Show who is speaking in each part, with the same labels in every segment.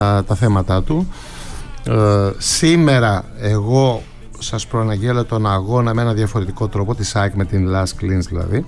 Speaker 1: τα θέματα του. Σήμερα εγώ σας προαναγγέλω τον αγώνα με ένα διαφορετικό τρόπο, τη ΑΕΚ με την Last Cleans δηλαδή.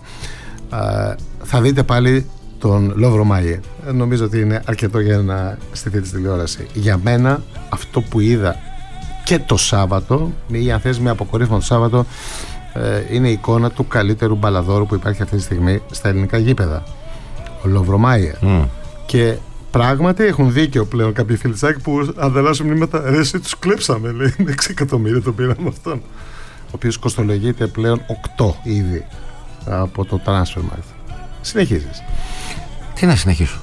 Speaker 1: Θα δείτε πάλι τον Λόβρο Μάιερ. Νομίζω ότι είναι αρκετό για να στηθεί τη τηλεόραση. Για μένα αυτό που είδα και το Σάββατο, ή αν θες με αποκορύφωμα το Σάββατο, είναι η εικόνα του καλύτερου μπαλαδόρου που υπάρχει αυτή τη στιγμή στα ελληνικά γήπεδα, ο Λόβρο Μάιερ. Και πράγματι έχουν δίκιο πλέον κάποιοι φίλοι της ΑΕΚ που ανταλλάσσουν μηνύματα. Ρε, εσύ τους κλέψαμε, λέει. 6 εκατομμύρια το πήραμε αυτόν. Ο οποίος κοστολογείται πλέον 8 ήδη από το Transfermarkt. Συνεχίζεις.
Speaker 2: Τι να συνεχίσω.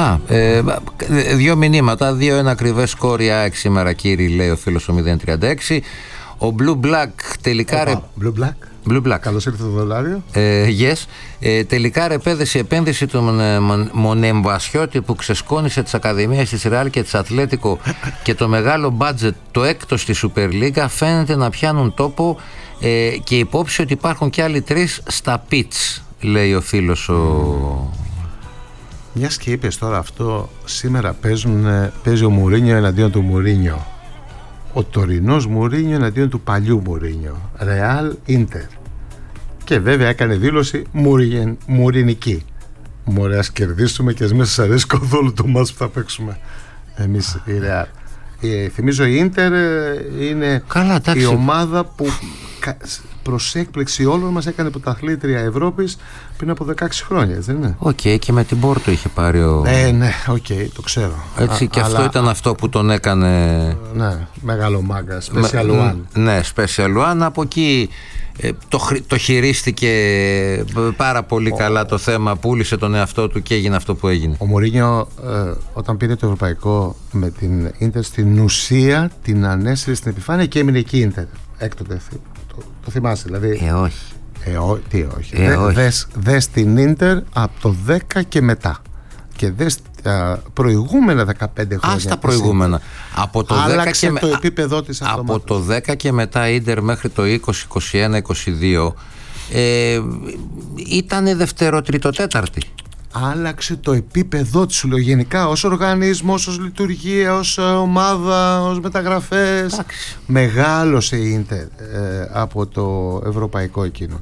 Speaker 2: Δύο μηνύματα. 2-1 ακριβές σκόρ η ΑΕΚ σήμερα, κύριε, λέει ο φίλος ο 036. Ο Blue Black τελικά.
Speaker 1: Blue Black. Καλώς ήρθε το δολάριο.
Speaker 2: Yes. Τελικά ρεπέδεσε η επένδυση του Μονεμβασιώτη που ξεσκόνησε τις ακαδημίες της Ρεάλ και της Ατλέτικο και το μεγάλο μπάτζετ, το έκτο στη Σούπερ Λίγκα, φαίνεται να πιάνουν τόπο και υπόψη ότι υπάρχουν και άλλοι 3 στα πιτς, λέει ο φίλος ο...
Speaker 1: Μιας και είπες τώρα αυτό, σήμερα παίζει ο Μουρίνιο εναντίον του Μουρίνιο. Ο τωρινός Μουρίνιο εναντίον του παλιού Μουρίνιο. Ρεάλ Ίντερ. Και βέβαια έκανε δήλωση μουρινική. Μωρέ, ας κερδίσουμε και ας μην σας αρέσει καθόλου το μάτς που θα παίξουμε εμείς η Ρεάλ. Θυμίζω η Ίντερ είναι η ομάδα που προς έκπληξη όλων μας έκανε πρωταθλήτρια Ευρώπης πριν από 16 χρόνια, έτσι δεν είναι?
Speaker 2: Οκ, και με την Πόρτο είχε πάρει ο...
Speaker 1: Ναι, το ξέρω.
Speaker 2: Έτσι, και αυτό ήταν αυτό που τον έκανε...
Speaker 1: Ναι, μεγάλο μάγκα, Special One.
Speaker 2: Ναι, Special One, από εκεί το χειρίστηκε πάρα πολύ καλά το θέμα, πούλησε τον εαυτό του και έγινε αυτό που έγινε.
Speaker 1: Ο Μουρίνιο όταν πήρε το ευρωπαϊκό με την Ίντερ, στην ουσία την ανέσυρε στην επιφάνεια και έμεινε εκεί η Ίντερ έκτοτε. Το θυμάσαι δηλαδή?
Speaker 2: Όχι.
Speaker 1: Τι όχι? Δες την Ίντερ από το 10 και μετά και δες προηγούμενα 15 χρόνια.
Speaker 2: Άστα προηγούμενα. Από το
Speaker 1: άλλαξε 10 και το επίπεδό της
Speaker 2: από το 10 και μετά Ίντερ μέχρι το 20, 21, 22 ήτανε δευτερο-τρίτο-τέταρτη.
Speaker 1: Άλλαξε το επίπεδό της γενικά, ως οργανισμός, ως λειτουργία, ως ομάδα, ως μεταγραφές. Μεγάλωσε η Ίντερ από το ευρωπαϊκό εκείνο.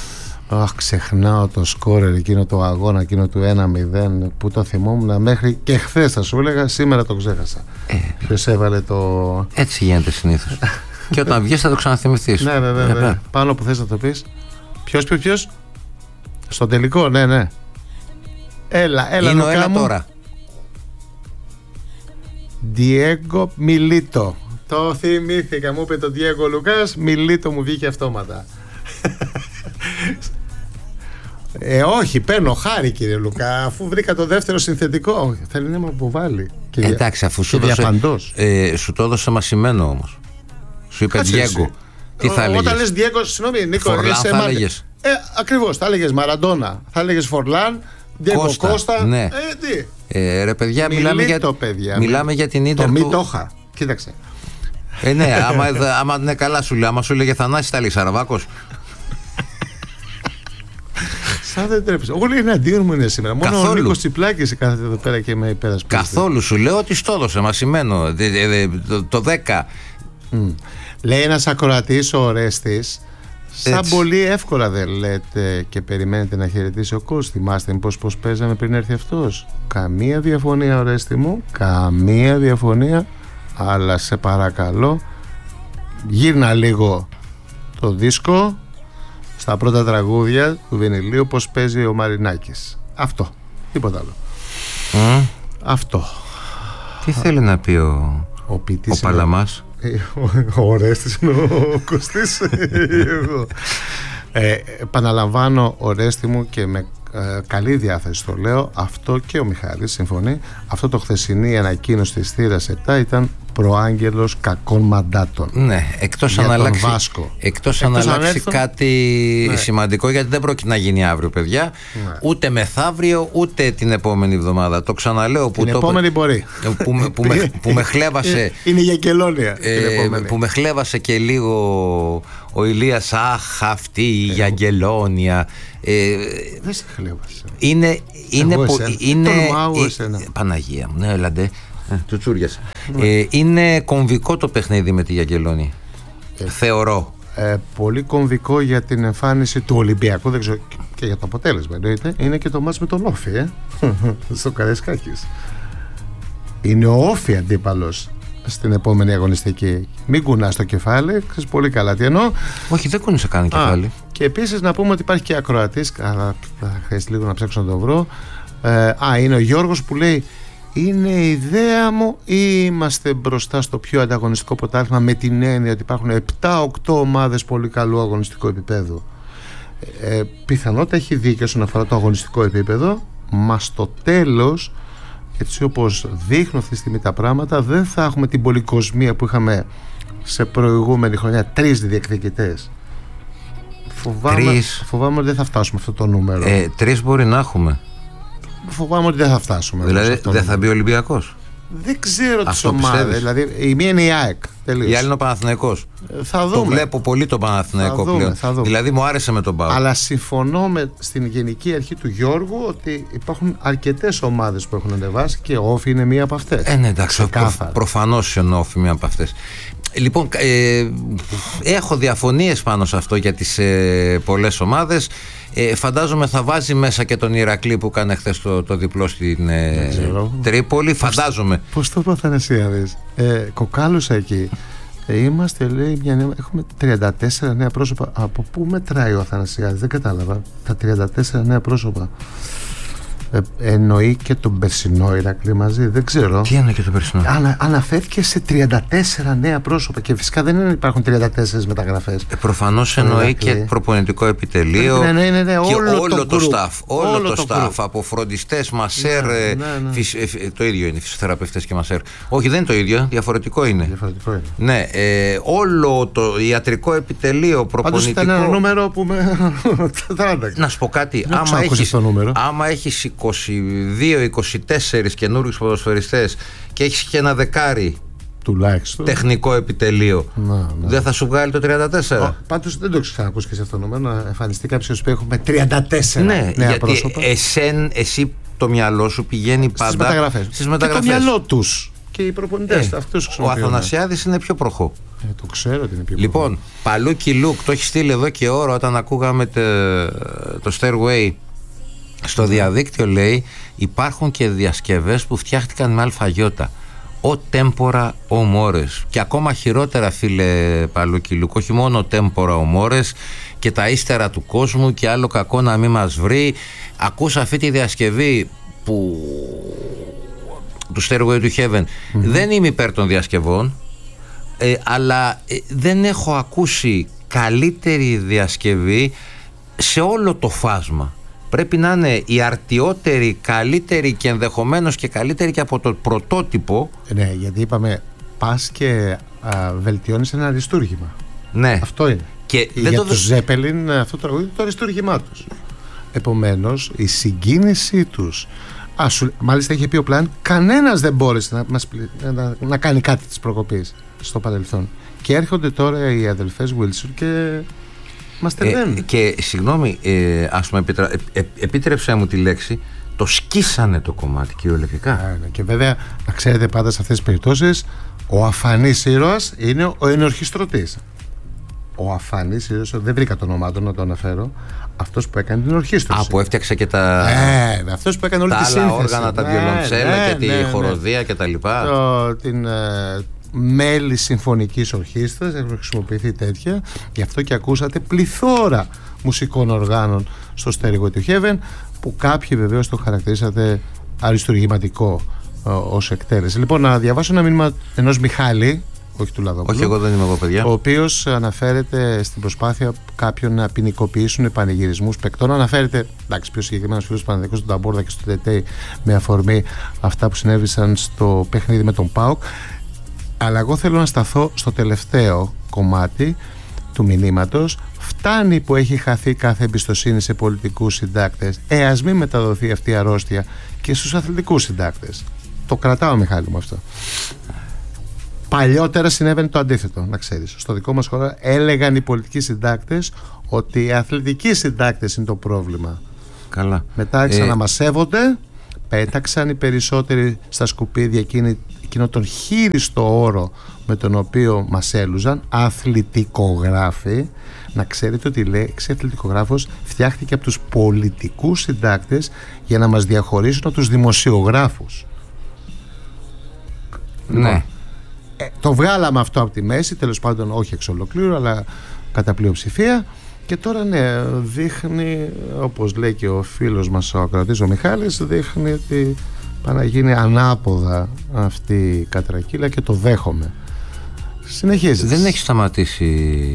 Speaker 1: Ξεχνάω το σκόρερ εκείνο, το αγώνα εκείνο του 1-0 που το θυμόμουν μέχρι και χθες, θα σου έλεγα, σήμερα το ξέχασα. Ποιος έβαλε το...
Speaker 2: Έτσι γίνεται συνήθως. Και όταν βγεις θα το ξαναθυμηθείς.
Speaker 1: Ναι, βέβαια. Πάνω που θες να το πεις. Ποιος? Στον τελικό, ναι. Έλα
Speaker 2: είναι
Speaker 1: Λουκά
Speaker 2: έλα
Speaker 1: μου.
Speaker 2: Τώρα
Speaker 1: Διέγκο Μιλίτο. Το θυμήθηκα, μου είπε το Διέγκο Λουκάς, Μιλίτο μου βγήκε αυτόματα. Όχι, παίρνω χάρη κύριε Λουκά, αφού βρήκα το δεύτερο συνθετικό. Θέλει να με αποβάλει.
Speaker 2: Εντάξει, αφού σου το έδωσε μασημένο όμως. Σου είπε Διέγκο. Τι θα έλεγες?
Speaker 1: Όταν λες Διέγκο, συγγνώμη Νίκο,
Speaker 2: Φορλάν θα έλεγες?
Speaker 1: Ακριβώς, θα έλεγες Μαραντόνα, θα έλεγες Φορλάν, Διέγκο Κώστα.
Speaker 2: Ναι.
Speaker 1: Τι?
Speaker 2: Ρε παιδιά, μιλάμε για την Ίντερ.
Speaker 1: Το μη το είχα. Κοίταξε.
Speaker 2: Ναι, άμα είναι καλά σου λέει. Άμα σου λέγε Θανάση, τα λέει Σαραβάκος.
Speaker 1: Σαν δεν τρέπεις. Όλοι είναι αντίον μου είναι σήμερα. Μόνο ο Νίκος Τσιπλάκης κάθεται εδώ πέρα και με υπερασπίζει.
Speaker 2: Καθόλου, σου λέω ότι στο έδωσε μασημένο το 10.
Speaker 1: Λέει ένας ακροατής, ο Ορέστης, σαν πολύ εύκολα δεν λέτε και περιμένετε να χαιρετήσει ο κόσμος. Θυμάστε πώς παίζαμε πριν έρθει αυτός? Καμία διαφωνία, Ορέστη μου, καμία διαφωνία. Αλλά σε παρακαλώ, γύρνα λίγο το δίσκο στα πρώτα τραγούδια του βινιλίου, πως παίζει ο Μαρινάκης. Αυτό, τίποτα άλλο. Αυτό.
Speaker 2: Τι θέλει να πει ο Παλαμάς?
Speaker 1: Ο Ορέστης είναι ο Κωστής. Επαναλαμβάνω, Ορέστη μου, και με καλή διάθεση το λέω, αυτό και ο Μιχάλης συμφωνεί, αυτό το χθεσινή ανακοίνωση της θύρας 7 ήταν προάγγελος κακών μαντάτων.
Speaker 2: Ναι, εκτός αν αλλάξει κάτι σημαντικό, γιατί δεν πρόκειται να γίνει αύριο, παιδιά. Ούτε μεθαύριο, ούτε την επόμενη εβδομάδα. Το ξαναλέω.
Speaker 1: Την επόμενη μπορεί.
Speaker 2: Που με χλέβασε.
Speaker 1: Είναι για κελώνια.
Speaker 2: Που με χλέβασε και λίγο ο Ηλίας. Αχ, αυτή η Γιαγγελόνια.
Speaker 1: Δεν σε χλέβασε.
Speaker 2: Είναι Παναγία μου, ναι, έλαντε. Τσουτσούριασε. Είναι κομβικό το παιχνίδι με τη Γιαγγελόνη. Θεωρώ.
Speaker 1: Πολύ κομβικό για την εμφάνιση του Ολυμπιακού, δεν ξέρω, και για το αποτέλεσμα εννοείται. Είναι και το μάτς με τον Όφη στο Καραϊσκάκης. Είναι ο Όφη αντίπαλος στην επόμενη αγωνιστική. Μην κουνάς το κεφάλι, ξέρεις πολύ καλά τι εννοώ.
Speaker 2: Όχι, δεν κουνήσα καν κεφάλι.
Speaker 1: Και επίσης να πούμε ότι υπάρχει και ακροατής, θα χρειαστεί λίγο να ψάξω να το βρω. Είναι ο Γιώργος που λέει: είναι η ιδέα μου ή είμαστε μπροστά στο πιο ανταγωνιστικό πρωτάθλημα, με την έννοια ότι υπάρχουν 7-8 ομάδες πολύ καλού αγωνιστικού επίπεδου. Πιθανότητα έχει δίκιο όσον αφορά το αγωνιστικό επίπεδο, μα στο τέλος, έτσι όπως δείχνουν αυτή τη στιγμή τα πράγματα, δεν θα έχουμε την πολυκοσμία που είχαμε σε προηγούμενη χρονιά, 3 διεκδικητές. Φοβάμαι ότι δεν θα φτάσουμε αυτό το νούμερο.
Speaker 2: 3 μπορεί να έχουμε.
Speaker 1: Φοβάμαι ότι δεν θα φτάσουμε.
Speaker 2: Δηλαδή δεν θα μπει ο Ολυμπιακός.
Speaker 1: Δεν ξέρω τις ομάδες. Δηλαδή η μία είναι η ΑΕΚ. Τελείως.
Speaker 2: Η άλλη είναι ο Παναθηναϊκός.
Speaker 1: Θα δούμε.
Speaker 2: Το βλέπω πολύ το Παναθηναϊκό πλέον. Δηλαδή μου άρεσε με τον ΠΑΟΚ.
Speaker 1: Αλλά συμφωνώ στην γενική αρχή του Γιώργου ότι υπάρχουν αρκετές ομάδες που έχουν ανεβάσει και ο Όφη είναι μία από αυτές.
Speaker 2: Ναι, εντάξει. Προφανώς είναι ο Όφη μία από αυτές. Λοιπόν, έχω διαφωνίες πάνω σε αυτό για τις πολλές ομάδες. Φαντάζομαι θα βάζει μέσα και τον Ηρακλή που έκανε χθες το διπλό στην Τρίπολη. Φαντάζομαι.
Speaker 1: Πώς το είπα, Αθανασιάδης? Κοκάλωσα εκεί. Είμαστε, λέει, έχουμε 34 νέα πρόσωπα. Από πού μετράει ο Αθανασιάδης? Δεν κατάλαβα. Τα 34 νέα πρόσωπα. Εννοεί και τον περσινό Ηρακλή μαζί? Δεν ξέρω.
Speaker 2: Τι εννοεί και τον περσινό?
Speaker 1: Αναφέρθηκε σε 34 νέα πρόσωπα και φυσικά δεν υπάρχουν 34 μεταγραφές.
Speaker 2: Προφανώς εννοεί και προπονητικό επιτελείο.
Speaker 1: Ναι,
Speaker 2: και όλο το staff.
Speaker 1: Όλο το
Speaker 2: staff από φροντιστές, μασέρ. Το ίδιο είναι, φυσιοθεραπευτές και μασέρ. Όχι, δεν είναι το ίδιο, διαφορετικό είναι. Ναι, όλο το ιατρικό επιτελείο, προπονητικό.
Speaker 1: Πάντως ήταν ένα νούμερο που
Speaker 2: να σου πω κάτι. Άμα έχεις 22-24 καινούριους ποδοσφαιριστές και έχεις και ένα δεκάρι
Speaker 1: τουλάχιστον
Speaker 2: τεχνικό επιτελείο, δεν θα σου βγάλει το 34?
Speaker 1: Πάντως δεν το έχεις ξανακούσει και σε αυτό το νούμερο, να εμφανιστεί κάποιος που έχουμε 34
Speaker 2: νέα
Speaker 1: γιατί πρόσωπα.
Speaker 2: Εσύ το μυαλό σου πηγαίνει πάντα στις μεταγραφές.
Speaker 1: Και το μυαλό τους και οι προπονητές αυτούς.
Speaker 2: Ο Αθανασιάδης είναι πιο προχώ.
Speaker 1: Το ξέρω ότι είναι πιο
Speaker 2: λοιπόν, Παλούκι Λουκ το έχει στείλει εδώ και ώρα όταν ακούγαμε το Stairway στο διαδίκτυο. Λέει υπάρχουν και διασκευές που φτιάχτηκαν με αλφαγιώτα. Ο τέμπορα ο μόρες. Και ακόμα χειρότερα, φίλε Παλούκι Λουκ, όχι μόνο τέμπορα ο μόρες και τα ύστερα του κόσμου και άλλο κακό να μην μας βρει. Ακούσα αυτή τη διασκευή του Stairway to Heaven. Δεν είμαι υπέρ των διασκευών, αλλά δεν έχω ακούσει καλύτερη διασκευή σε όλο το φάσμα. Πρέπει να είναι η αρτιότερη, καλύτερη και ενδεχομένως και καλύτερη και από το πρωτότυπο.
Speaker 1: Ναι, γιατί είπαμε πας και βελτιώνεις ένα αριστούργημα.
Speaker 2: Ναι.
Speaker 1: Αυτό είναι.
Speaker 2: Και
Speaker 1: για τους Ζέπελιν αυτό το τραγούδι το αριστούργημά τους. Επομένως η συγκίνησή τους, μάλιστα είχε πει ο Πλάν, κανένας δεν μπόρεσε να κάνει κάτι της προκοπής στο παρελθόν. Και έρχονται τώρα οι αδελφές Wilson και μας τελειώνουν.
Speaker 2: Και συγγνώμη, ας πούμε, επίτρεψέ μου τη λέξη, το σκίσανε το κομμάτι κυριολεκτικά.
Speaker 1: Και βέβαια, να ξέρετε πάντα σε αυτές τις περιπτώσεις, ο αφανής ήρωας είναι ο ενορχιστρωτής. Ο αφανής ήρωας, δεν βρήκα το όνομά του να το αναφέρω, αυτός που έκανε την ορχήστρωση.
Speaker 2: Που έφτιαξε και τα
Speaker 1: αυτός που έκανε όλη τη
Speaker 2: άλλα όργανα, τα βιολοντσέλα και τη χοροδία και τα λοιπά.
Speaker 1: Την μέλη συμφωνικής ορχήστρας, έχουν χρησιμοποιηθεί τέτοια. Γι' αυτό και ακούσατε πληθώρα μουσικών οργάνων στο Stairway to Heaven, που κάποιοι βεβαίως το χαρακτηρίσατε αριστουργηματικό ως εκτέλεση. Λοιπόν, να διαβάσω ένα μήνυμα ενός Μιχάλη, όχι του Λαδόπουλου.
Speaker 2: Όχι, εγώ δεν είμαι εγώ, παιδιά.
Speaker 1: Ο οποίος αναφέρεται στην προσπάθεια κάποιων να ποινικοποιήσουν πανηγυρισμούς παικτών. Αναφέρεται, εντάξει, πιο συγκεκριμένα στους φίλους του Παναθηναϊκού, στον Ταμπόρδα και στο Τετέι, με αφορμή αυτά που συνέβησαν στο παιχνίδι με τον ΠΑΟΚ. Αλλά εγώ θέλω να σταθώ στο τελευταίο κομμάτι του μηνύματος. Φτάνει που έχει χαθεί κάθε εμπιστοσύνη σε πολιτικούς συντάκτες. Ας μην μεταδοθεί αυτή η αρρώστια και στους αθλητικούς συντάκτες. Το κρατάω, Μιχάλη μου, αυτό. Παλιότερα συνέβαινε το αντίθετο, να ξέρεις. Στο δικό μας χώρο έλεγαν οι πολιτικοί συντάκτες ότι οι αθλητικοί συντάκτες είναι το πρόβλημα.
Speaker 2: Καλά.
Speaker 1: Μετά ξαναμασεύονται, πέταξαν οι περισσότεροι στα σκουπίδια εκείνη εκείνο τον χείριστο όρο με τον οποίο μας έλουζαν, αθλητικογράφοι. Να ξέρετε ότι η λέξη αθλητικογράφος φτιάχτηκε από τους πολιτικούς συντάκτες για να μας διαχωρίσουν από τους δημοσιογράφους.
Speaker 2: Ναι.
Speaker 1: Το βγάλαμε αυτό από τη μέση, τέλος πάντων όχι εξ ολοκλήρου, αλλά κατά πλειοψηφία. Και τώρα ναι, δείχνει, όπως λέει και ο φίλος μας ο ακροατής ο Μιχάλης, δείχνει ότι πάει να γίνει ανάποδα αυτή η κατρακύλα και το δέχομαι. Συνεχίζει.
Speaker 2: Δεν έχει σταματήσει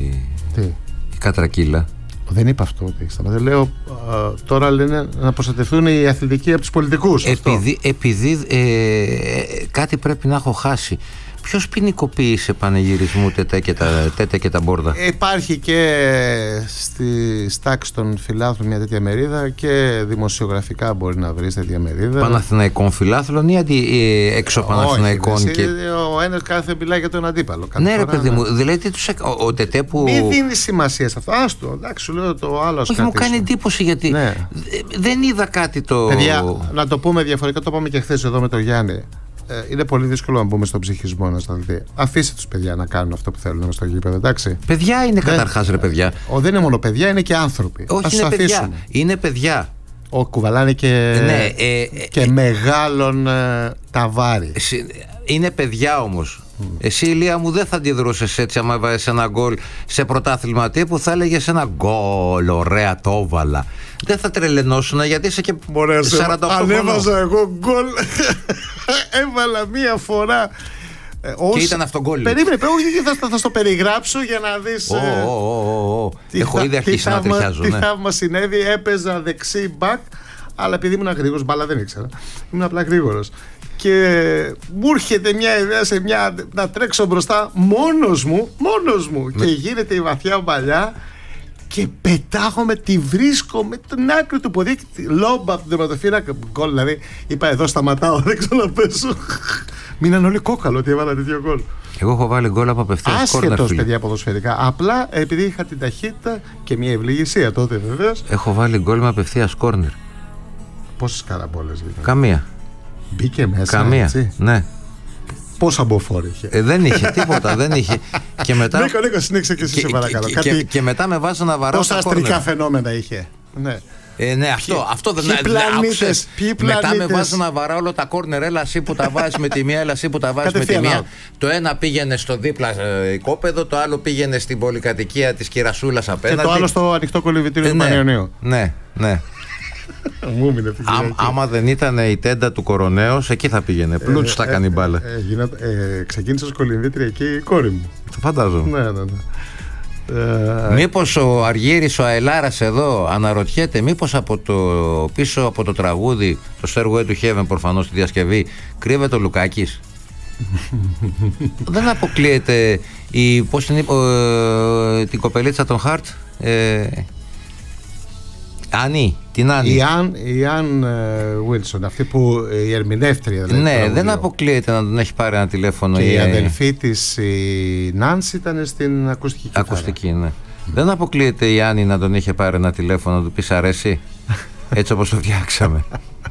Speaker 2: η κατρακύλα.
Speaker 1: Δεν είπα αυτό ότι έχει σταματήσει. Λέω τώρα λένε να προστατευτούν οι αθλητικοί από τους πολιτικούς.
Speaker 2: Επειδή κάτι πρέπει να έχω χάσει. Ποιος ποινικοποίησε πανηγυρισμού τέτα και τα μπόρδα?
Speaker 1: Υπάρχει και στη τάξη των φιλάθλων μια τέτοια μερίδα και δημοσιογραφικά μπορεί να βρει τέτοια μερίδα.
Speaker 2: Παναθηναϊκών φιλάθλων ή έξω Παναθηναϊκών?
Speaker 1: Ο ένας κάθε μιλάει για τον αντίπαλο.
Speaker 2: Ναι, ρε παιδί μου, δηλαδή ο Τετέ που.
Speaker 1: Μην δίνει σημασία σε αυτό. Άστο, εντάξει, σου λέω το άλλο.
Speaker 2: Όχι, μου κάνει εντύπωση γιατί δεν είδα κάτι το.
Speaker 1: Παιδιά, να το πούμε διαφορετικά, το είπαμε και χθες εδώ με τον Γιάννη. Είναι πολύ δύσκολο να μπούμε στον ψυχισμό, να σταθεί. Αφήστε τους παιδιά να κάνουν αυτό που θέλουν στο γήπεδο, εντάξει.
Speaker 2: Παιδιά είναι καταρχάς, ρε παιδιά.
Speaker 1: Δεν είναι μόνο παιδιά, είναι και άνθρωποι.
Speaker 2: Όχι, είναι παιδιά. Είναι παιδιά.
Speaker 1: Κουβαλάνε και μεγάλων ταβάρι.
Speaker 2: Είναι παιδιά όμως. Εσύ, Ηλία μου, δεν θα αντιδρούσες έτσι άμα βάζεις ένα γκολ σε πρωτάθλημα τύπου, θα έλεγες ένα γκολ, ωραία, το έβαλα. Δεν θα τρελαινόσουνα γιατί είσαι και 48
Speaker 1: Αν έβαζα εγώ γκολ, έβαλα μία φορά.
Speaker 2: Και ήταν αυτό γκολ.
Speaker 1: Περίμενε, θα στο περιγράψω για να δεις.
Speaker 2: Έχω ήδη αρχίσει να τριχιάζω.
Speaker 1: Τι θαύμα συνέβη, έπαιζα δεξί μπακ, αλλά επειδή ήμουν γρήγορος, μπάλα δεν ήξερα. Ήμουν απλά γρήγορος. Και μου έρχεται μια ιδέα να τρέξω μπροστά μόνος μου και γίνεται η βαθιά μπαλιά και πετάγομαι, τη βρίσκω με την άκρη του ποδί, λόμπα από την τερματοφύλακα, γκολ. Δηλαδή είπα εδώ σταματάω, δεν ξαναπέσω. Μείναν όλοι κόκαλο ότι έβαλα τέτοιο γκολ.
Speaker 2: Εγώ έχω βάλει γκολ από απευθείας κόρνερ.
Speaker 1: Άσχετος, παιδιά, ποδοσφαιρικά. Απλά επειδή είχα την ταχύτητα και μια ευληγησία τότε βεβαίως.
Speaker 2: Έχω βάλει γκολ με απευθείας κόρνερ.
Speaker 1: Πόσες καραμπόλες γίνανε?
Speaker 2: Καμία.
Speaker 1: Μπήκε μέσα.
Speaker 2: Καμία.
Speaker 1: Έτσι.
Speaker 2: Ναι.
Speaker 1: Πόσα μποφόρ είχε?
Speaker 2: Δεν είχε τίποτα, δεν είχε. Και μετά.
Speaker 1: Νίκο, συνέχισε και εσύ, σε παρακαλώ.
Speaker 2: Και μετά με βάζω να βαράω.
Speaker 1: Πόσα αστρικά φαινόμενα είχε? Ναι.
Speaker 2: Ναι, αυτό δεν άκουσες. Μετά με βάζω να βαράω όλα τα κόρνερ. Έλα εσύ που τα βάζεις με τη μία, έλα εσύ που τα βάζεις με τη μία. Το ένα πήγαινε στο δίπλα οικόπεδο, το άλλο πήγαινε στην πολυκατοικία της Κυρασούλας απέναντι.
Speaker 1: Και το άλλο στο ανοιχτό κολυβητήριο του Πανιωνίου.
Speaker 2: Ναι. Άμα δεν ήταν η τέντα του Κοροναίος, εκεί θα πήγαινε. Πλούτς θα κάνει μπάλα.
Speaker 1: Ξεκίνησε ως κολυμβήτρια εκεί η κόρη μου.
Speaker 2: Το φαντάζομαι.
Speaker 1: Ναι.
Speaker 2: Μήπως ο Αργύρης ο Αελάρας εδώ αναρωτιέται, μήπως πίσω από το τραγούδι, το Stairway to Heaven προφανώς στη διασκευή, κρύβεται ο Λουκάκης? Δεν αποκλείεται πώς την είπε την κοπελίτσα των Χαρτ, την Άννη.
Speaker 1: Η Άν Βίλσον, αυτή που η ερμηνεύτρια.
Speaker 2: Ναι, δεν αποκλείεται να τον έχει πάρει ένα τηλέφωνο.
Speaker 1: Και η αδελφή της, η Νάνση, ήταν στην ακουστική.
Speaker 2: Ναι. Δεν αποκλείεται η Άννη να τον είχε πάρει ένα τηλέφωνο να του πει αρέσει, έτσι όπως το φτιάξαμε.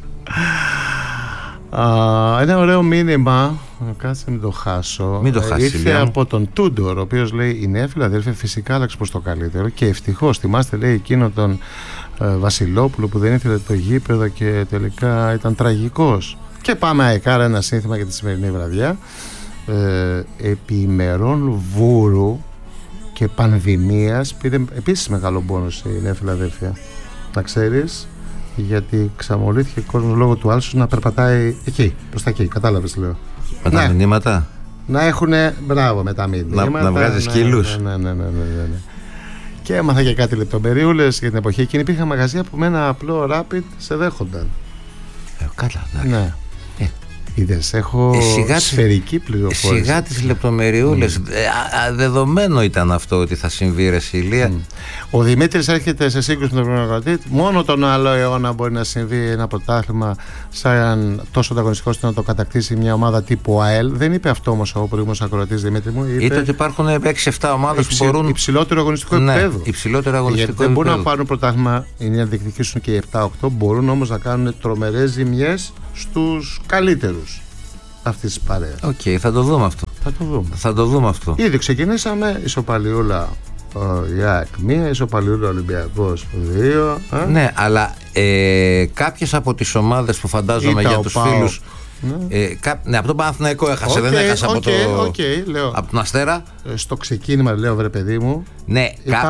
Speaker 1: Ένα ωραίο μήνυμα, κάτσε μην το χάσω.
Speaker 2: Μην το χάσει,
Speaker 1: ήρθε από τον Τούντορ, ο οποίος λέει: η νέα Φιλαδέλφια φυσικά άλλαξε προς το καλύτερο και ευτυχώς. Θυμάστε, λέει, εκείνο τον Βασιλόπουλο που δεν ήθελε το γήπεδο και τελικά ήταν τραγικός. Και πάμε αεκάρα ένα σύνθημα για τη σημερινή βραδιά. Επί ημερών βούρου και πανδημίας πήρε επίσης μεγάλο μπόνους η νέα Φιλαδέλφια, να ξέρεις, γιατί ξαμολύθηκε ο κόσμος λόγω του άλσους να περπατάει εκεί, προς τα εκεί, κατάλαβες λέω.
Speaker 2: Με τα μηνύματα.
Speaker 1: Να έχουνε, μπράβο, με τα μηνύματα.
Speaker 2: Να βγάζει σκύλους.
Speaker 1: Ναι. Και έμαθα και κάτι λεπτομεριούλες για την εποχή εκείνη. Υπήρχαν μαγαζιά που με ένα απλό rapid σε δέχονταν.
Speaker 2: Καλά,
Speaker 1: ναι. Είδες, έχω σφαιρική πληροφόρηση.
Speaker 2: Σιγά τις λεπτομεριούλες. Δεδομένο ήταν αυτό ότι θα συμβεί, ρε Ηλία.
Speaker 1: Ο Δημήτρης έρχεται σε σύγκρουση με τον πρωταθλητή. Μόνο τον άλλο αιώνα μπορεί να συμβεί ένα πρωτάθλημα σαν τόσο ανταγωνιστικό ώστε να το κατακτήσει μια ομάδα τύπου ΑΕΛ. Δεν είπε αυτό όμως ο προηγούμενος ακροατής, Δημήτρη μου.
Speaker 2: Είπε ότι υπάρχουν 6-7 ομάδες που μπορούν.
Speaker 1: Υψηλότερο αγωνιστικό επίπεδο.
Speaker 2: Υψηλότερο αγωνιστικό επίπεδο.
Speaker 1: Δεν μπορούν να πάρουν πρωτάθλημα ή να διεκδικήσουν και οι 7-8. Μπορούν όμως να κάνουν τρομερές ζημιές στους καλύτερους. αυτής της παρέας.
Speaker 2: Οκ, θα το δούμε αυτό. Θα το δούμε αυτό.
Speaker 1: Ήδη ξεκινήσαμε ισοπαλιούλα η ΑΕΚ 1, ισοπαλιούλα Ολυμπιακός 2.
Speaker 2: Ναι, αλλά κάποιες από τις ομάδες που φαντάζομαι για τους φίλους. Ναι, από τον Παναθηναϊκό έχασε, δεν έχασε από τον Αστέρα.
Speaker 1: Στο ξεκίνημα λέω, βρε παιδί μου.
Speaker 2: Ναι,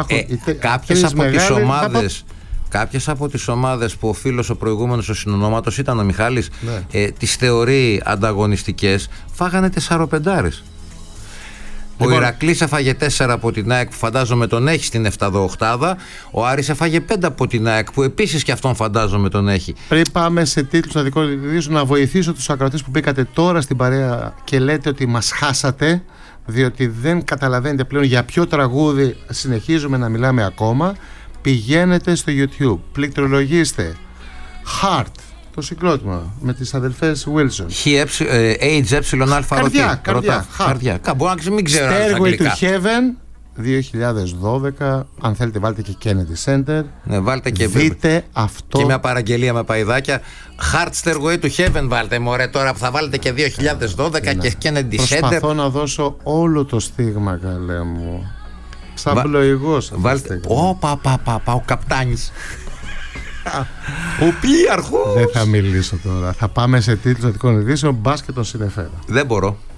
Speaker 2: κάποιες από τις ομάδες που ο φίλος ο προηγούμενος ο συνονόματος ήταν ο Μιχάλης, τις θεωρεί ανταγωνιστικές, φάγανε 4-5. Ο Ηρακλής έφαγε 4 από την ΑΕΚ που φαντάζομαι τον έχει στην 7-8. Ο Άρης έφαγε 5 από την ΑΕΚ που επίσης και αυτόν φαντάζομαι τον έχει.
Speaker 1: Πριν πάμε σε τίτλους αδικών, να βοηθήσω τους ακροατές που μπήκατε τώρα στην παρέα και λέτε ότι μας χάσατε, διότι δεν καταλαβαίνετε πλέον για ποιο τραγούδι συνεχίζουμε να μιλάμε ακόμα. Πηγαίνετε στο YouTube, πληκτρολογήστε Heart, το συγκρότημα με τις αδελφές Wilson.
Speaker 2: Καρδιά. Μπορεί να μην ξέρω.
Speaker 1: Stairway to Heaven 2012. Αν θέλετε βάλτε και Kennedy Center.
Speaker 2: Ναι, βάλτε και
Speaker 1: δείτε αυτό.
Speaker 2: Και μια παραγγελία με παϊδάκια. Heart, Stairway to Heaven βάλτε μωρέ τώρα που θα βάλετε και 2012 και Kennedy Center.
Speaker 1: Προσπαθώ να δώσω όλο το στίγμα, καλέ μου. Σαν πλοηγός.
Speaker 2: Βάλτε. Ο καπτάνης. Ο πλοίαρχος.
Speaker 1: Δεν θα μιλήσω τώρα. Θα πάμε σε τίτλους αθλητικών ειδήσεων. Μπάσκετ τον συνεφέρα.
Speaker 2: Δεν μπορώ.